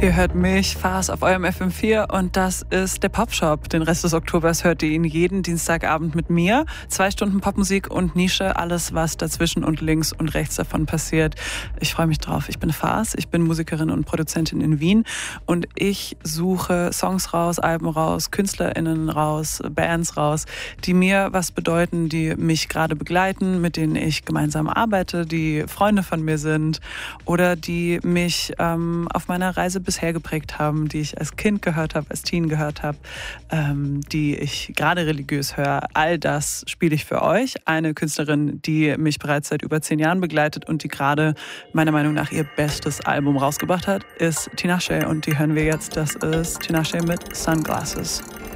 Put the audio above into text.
Ihr hört mich, Fars, auf eurem FM4 und das ist der Popshop. Den Rest des Oktobers hört ihr ihn jeden Dienstagabend mit mir. 2 Stunden Popmusik und Nische, alles was dazwischen und links und rechts davon passiert. Ich freue mich drauf. Ich bin Fars, ich bin Musikerin und Produzentin in Wien und ich suche Songs raus, Alben raus, KünstlerInnen raus, Bands raus, die mir was bedeuten, die mich gerade begleiten, mit denen ich gemeinsam arbeite, die Freunde von mir sind oder die mich auf meiner Reise bisher geprägt haben, die ich als Kind gehört habe, als Teen gehört habe, die ich gerade religiös höre. All das spiele ich für euch. Eine Künstlerin, die mich bereits seit über 10 Jahren begleitet und die gerade meiner Meinung nach ihr bestes Album rausgebracht hat, ist Tinashe und die hören wir jetzt. Das ist Tinashe mit Sunglasses.